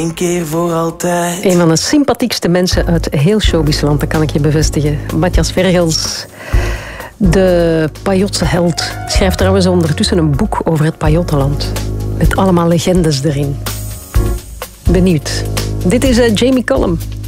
Eén keer voor altijd. Een van de sympathiekste mensen uit heel showbizland, dat kan ik je bevestigen. Matthias Vergels, de Pajotse held. Schrijft trouwens ondertussen een boek over het Pajottenland. Met allemaal legendes erin. Benieuwd. Dit is Jamie Cullum.